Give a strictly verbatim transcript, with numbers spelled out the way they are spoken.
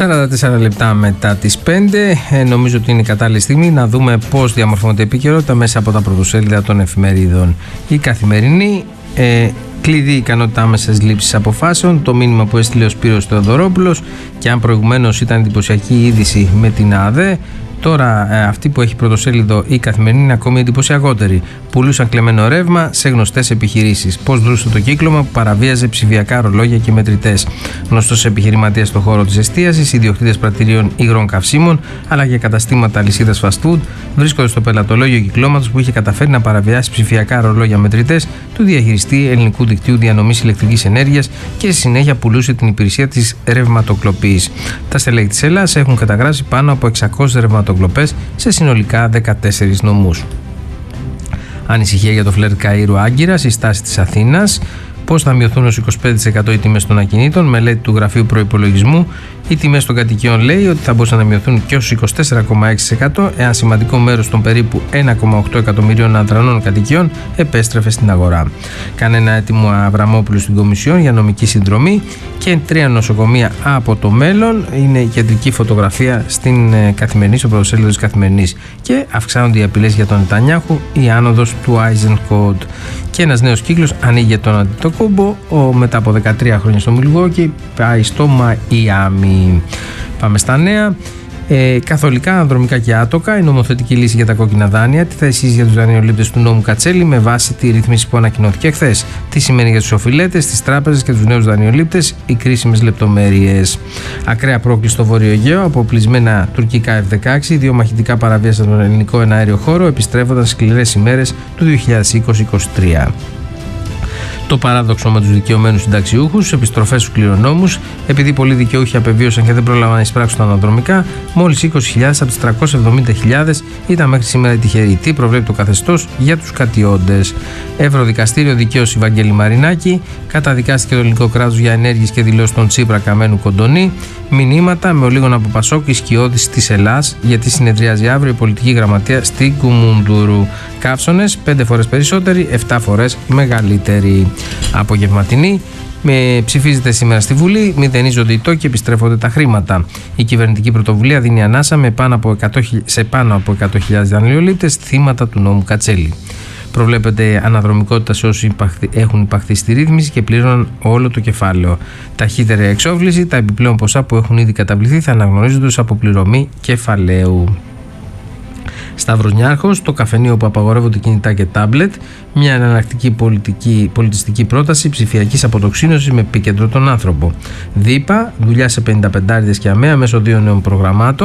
σαράντα τέσσερα λεπτά μετά τις πέντε, ε, νομίζω ότι είναι η κατάλληλη στιγμή να δούμε πώς διαμορφώνεται η επικαιρότητα μέσα από τα πρωτοσέλιδα των εφημερίδων. Η Καθημερινή, ε, κλειδί ικανότητα άμεσης λήψης αποφάσεων, το μήνυμα που έστειλε ο Σπύρος Θεοδωρόπουλος, και αν προηγουμένως ήταν εντυπωσιακή η είδηση με την ΑΔΕ, τώρα ε, αυτή που έχει πρωτοσέλιδο η Καθημερινή είναι ακόμη εντυπωσιακότερη. Πουλούσαν κλεμμένο ρεύμα σε γνωστές επιχειρήσεις. Πώς δρούσε το κύκλωμα που παραβίαζε ψηφιακά ρολόγια και μετρητές. Γνωστός επιχειρηματίας στον χώρο της εστίασης, ιδιοκτήτες πρατηρίων υγρών καυσίμων αλλά και καταστήματα αλυσίδας fast food βρίσκονται στο πελατολόγιο κυκλώματος που είχε καταφέρει να παραβιάσει ψηφιακά ρολόγια μετρητές του διαχειριστή ελληνικού δικτύου διανομής ηλεκτρικής ενέργειας και στη συνέχεια πουλούσε την υπηρεσία της ρευματοκλοπής. Τα στελέχη της Ελλάδας έχουν καταγράψει πάνω από εξακόσιες ρευματοκλοπές σε συνολικά δεκατέσσερις νομούς. Ανησυχία για το φλερτ Καΐρου Άγκυρας, η στάση της Αθήνας. Πώς θα μειωθούν ως είκοσι πέντε τοις εκατό οι τιμές των ακινήτων, μελέτη του Γραφείου Προϋπολογισμού. Οι τιμές των κατοικιών λέει ότι θα μπορούσαν να μειωθούν και ως είκοσι τέσσερα κόμμα έξι τοις εκατό εάν σημαντικό μέρος των περίπου ένα κόμμα οκτώ εκατομμυρίων αδρανών κατοικιών επέστρεφε στην αγορά. Κανένα έτοιμο Αβραμόπουλου στην Κομισιόν για νομική συνδρομή και τρία νοσοκομεία από το μέλλον είναι η κεντρική φωτογραφία στην Καθημερινή, στο πρωτοσέλιδο της Καθημερινής. Και αυξάνονται οι απειλές για τον Νετανιάχου, η άνοδος του Άιζενχοτ. Και ένας νέος κύκλος ανοίγει για τον Αντιτοκούμπο, ο, μετά από δεκατρία χρόνια στο Μιλγουόκι, πάει στο Μαϊάμι. Πάμε στα νέα. Ε, καθολικά, ανδρομικά και άτοκα, η νομοθετική λύση για τα κόκκινα δάνεια. Τι θα ισχύσει για τους δανειολήπτες του νόμου Κατσέλη με βάση τη ρύθμιση που ανακοινώθηκε χθες. Τι σημαίνει για τους οφειλέτες, τις τράπεζες και τους νέους δανειολήπτες, οι κρίσιμες λεπτομέρειες. Ακραία πρόκληση στο Βόρειο Αιγαίο, αποπλισμένα τουρκικά εφ δεκαέξι, δύο μαχητικά παραβίασαν τον ελληνικό εναέριο χώρο, επιστρέφοντας σκληρές ημέρες του δύο χιλιάδες είκοσι είκοσι τρία. Το παράδοξο με τους δικαιωμένους συνταξιούχους, επιστροφές στους κληρονόμους. Επειδή πολλοί δικαιούχοι απεβίωσαν και δεν πρόλαβαν να εισπράξουν τα αναδρομικά, μόλις είκοσι χιλιάδες από τις τριακόσιες εβδομήντα χιλιάδες ήταν μέχρι σήμερα τυχεροί. Τι προβλέπει το καθεστώς για τους κατιόντες. Ευρωδικαστήριο δικαίωση Βαγγέλη Μαρινάκη. Καταδικάστηκε το ελληνικό κράτος για ενέργειες και δηλώσεις των Τσίπρα Καμένου Κοντονή. Μηνύματα με ολίγων από Πασόκ, η σκιώδης της Ελλάς, γιατί συνεδριάζει αύριο η πολιτική γραμματεία στην Κουμούντουρου. Καύσονες πέντε φορές περισσότεροι, επτά φορές μεγαλύτεροι. Απογευματινή. Με ψηφίζεται σήμερα στη Βουλή, μηδενίζονται οι τόκοι, επιστρέφονται τα χρήματα. Η κυβερνητική πρωτοβουλία δίνει ανάσα με πάνω από εκατό, σε πάνω από εκατό χιλιάδες δανειολήπτες θύματα του νόμου Κατσέλη. Προβλέπεται αναδρομικότητα σε όσοι έχουν υπαχθεί στη ρύθμιση και πλήρωναν όλο το κεφάλαιο. Ταχύτερη εξόφληση, τα επιπλέον ποσά που έχουν ήδη καταβληθεί θα αναγνωρίζονται ως αποπληρωμή κεφαλαίου. Σταυρονιάρχος, το καφενείο που απαγορεύονται κινητά και τάμπλετ, μια εναλλακτική πολιτική, πολιτιστική πρόταση ψηφιακής αποτοξίνωσης με επίκεντρο τον άνθρωπο. Δίπα, δουλειά σε πενηνταπεντάριδες και αμαία μέσω δύο νέων προγραμμάτων.